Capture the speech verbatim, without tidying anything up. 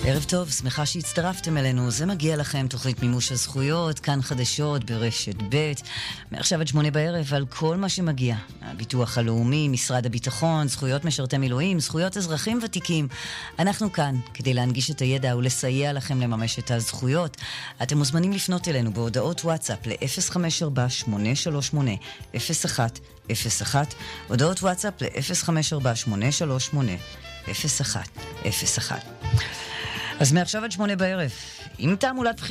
ערב טוב, שמחה שהצטרפתם אלינו. זה מגיע לכם, תוכנית מימוש הזכויות, כאן חדשות ברשת ב' מעכשיו עד שמונה בערב על כל מה שמגיע. הביטוח הלאומי, משרד הביטחון, זכויות משרתי מילואים, זכויות אזרחים ותיקים. אנחנו כאן כדי להנגיש את הידע ולסייע לכם לממש את הזכויות. אתם מוזמנים לפנות אלינו בהודעות וואטסאפ ל-אפס חמש ארבע שמונה שלוש שמונה אפס אחת אפס אחת, הודעות וואטסאפ ל-אפס חמש ארבע שמונה שלוש שמונה אפס אחת אפס אחת. אז מעכשיו עד שמונה בערב, עם תעמולת בחירות